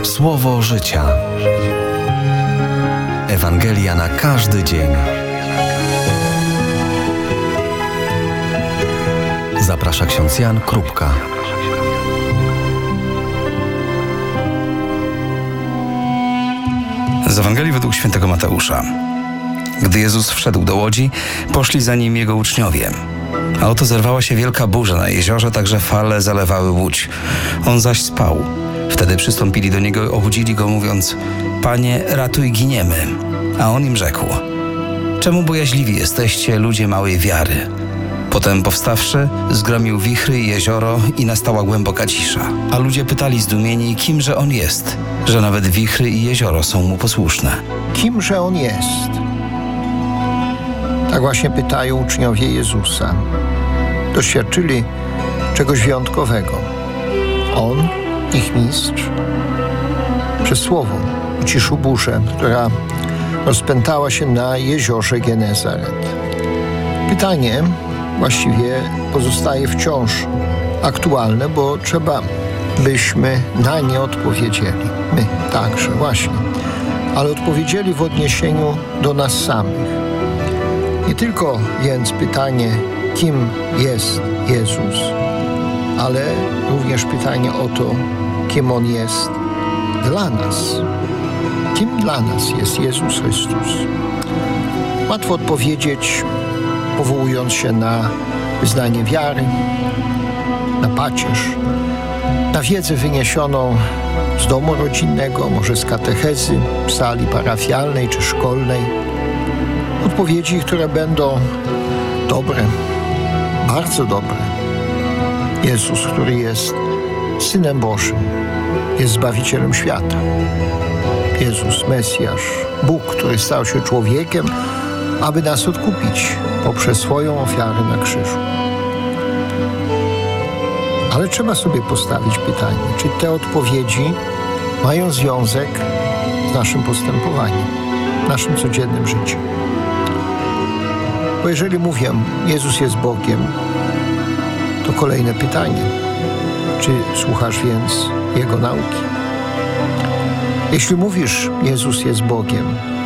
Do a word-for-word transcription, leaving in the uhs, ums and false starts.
Słowo życia. Ewangelia na każdy dzień. Zaprasza ksiądz Jan Krupka. Z Ewangelii według świętego Mateusza. Gdy Jezus wszedł do łodzi, poszli za nim jego uczniowie. A oto zerwała się wielka burza na jeziorze, tak że fale zalewały łódź. On zaś spał. Wtedy przystąpili do niego i obudzili go, mówiąc: Panie, ratuj, giniemy. A on im rzekł: Czemu bojaźliwi jesteście, ludzie małej wiary? Potem powstawszy, zgromił wichry i jezioro i nastała głęboka cisza. A ludzie pytali zdumieni, kimże on jest, że nawet wichry i jezioro są mu posłuszne. Kimże on jest? Tak właśnie pytają uczniowie Jezusa. Doświadczyli czegoś wyjątkowego. On, ich mistrz, przez słowo uciszył burzę, która rozpętała się na jeziorze Genezaret. Pytanie właściwie pozostaje wciąż aktualne, bo trzeba byśmy na nie odpowiedzieli. My także, właśnie. Ale odpowiedzieli w odniesieniu do nas samych. Nie tylko więc pytanie, kim jest Jezus, ale również pytanie o to, kim On jest dla nas. Kim dla nas jest Jezus Chrystus? Łatwo odpowiedzieć, powołując się na wyznanie wiary, na pacierz, na wiedzę wyniesioną z domu rodzinnego, może z katechezy, sali parafialnej czy szkolnej. Odpowiedzi, które będą dobre, bardzo dobre. Jezus, który jest Synem Bożym, jest Zbawicielem świata. Jezus, Mesjasz, Bóg, który stał się człowiekiem, aby nas odkupić poprzez swoją ofiarę na krzyżu. Ale trzeba sobie postawić pytanie, czy te odpowiedzi mają związek z naszym postępowaniem, naszym codziennym życiem. Bo jeżeli mówię, Jezus jest Bogiem, to kolejne pytanie, czy słuchasz więc Jego nauki? Jeśli mówisz, Jezus jest Bogiem,